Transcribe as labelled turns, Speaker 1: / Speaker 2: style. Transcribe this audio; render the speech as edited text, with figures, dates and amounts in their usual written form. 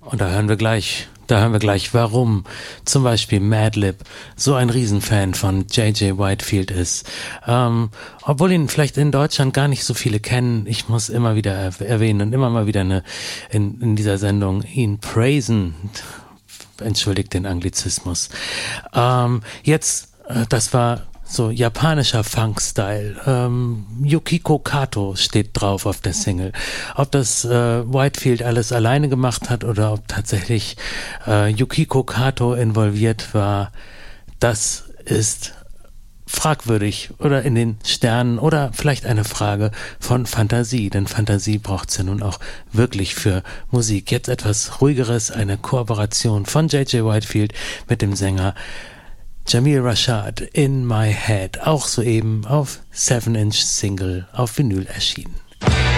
Speaker 1: Und da hören wir gleich, warum zum Beispiel Madlib so ein Riesenfan von J.J. Whitefield ist. Obwohl ihn vielleicht in Deutschland gar nicht so viele kennen. Ich muss immer wieder erwähnen und immer mal wieder in dieser Sendung ihn praisen. Entschuldigt den Anglizismus. Das war so japanischer Funk-Style. Yukiko Kato steht drauf auf der Single. Ob das Whitefield alles alleine gemacht hat oder ob tatsächlich Yukiko Kato involviert war, das ist fragwürdig oder in den Sternen oder vielleicht eine Frage von Fantasie, denn Fantasie braucht's ja nun auch wirklich für Musik. Jetzt etwas Ruhigeres, eine Kooperation von J.J. Whitefield mit dem Sänger Jamil Rashad, In My Head, auch soeben auf 7-Inch Single auf Vinyl erschienen.